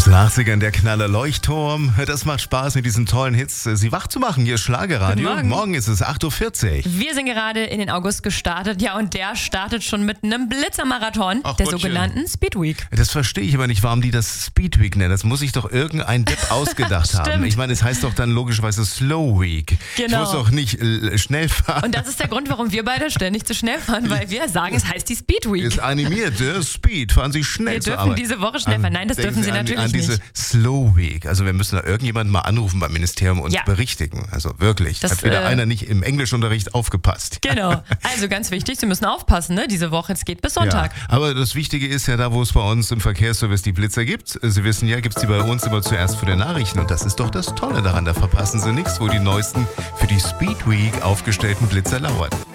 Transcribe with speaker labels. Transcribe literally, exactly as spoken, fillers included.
Speaker 1: Aus den achtzigern der Knaller Leuchtturm. Das macht Spaß, mit diesen tollen Hits Sie wach zu machen. Hier ist Schlagerradio.
Speaker 2: Guten Morgen.
Speaker 1: Morgen ist es acht Uhr vierzig.
Speaker 2: Wir sind gerade in den August gestartet. Ja, und der startet schon mit einem Blitzermarathon,
Speaker 1: Ach,
Speaker 2: der
Speaker 1: Gottchen.
Speaker 2: sogenannten Speed Week.
Speaker 1: Das verstehe ich aber nicht, warum die das Speed Week nennen. Das muss sich doch irgendein Depp ausgedacht haben.
Speaker 2: Stimmt.
Speaker 1: Ich meine, es heißt doch dann logischerweise Slow Week.
Speaker 2: Genau.
Speaker 1: Ich muss doch nicht äh, schnell fahren.
Speaker 2: Und das ist der Grund, warum wir beide ständig zu schnell fahren, weil wir sagen, es heißt die Speed Week.
Speaker 1: Ist animiert, äh, Speed, fahren Sie schnell
Speaker 2: Wir
Speaker 1: zur
Speaker 2: dürfen
Speaker 1: Arbeit.
Speaker 2: diese Woche schnell fahren. Nein, das
Speaker 1: Denken
Speaker 2: dürfen Sie
Speaker 1: an,
Speaker 2: natürlich
Speaker 1: an diese
Speaker 2: nicht.
Speaker 1: Slow Week. Also wir müssen da irgendjemanden mal anrufen beim Ministerium und
Speaker 2: Ja.
Speaker 1: berichtigen. Also wirklich.
Speaker 2: Das,
Speaker 1: Hat wieder
Speaker 2: äh,
Speaker 1: einer nicht im Englischunterricht aufgepasst.
Speaker 2: Genau. Also ganz wichtig, Sie müssen aufpassen, ne? Diese Woche, es geht bis Sonntag.
Speaker 1: Ja, aber das Wichtige ist ja da, wo es bei uns im Verkehrsservice die Blitzer gibt. Sie wissen ja, gibt es die bei uns immer zuerst für die Nachrichten. Und das ist doch das Tolle daran. Da verpassen Sie nichts, wo die neuesten für die Speed Week aufgestellten Blitzer lauern.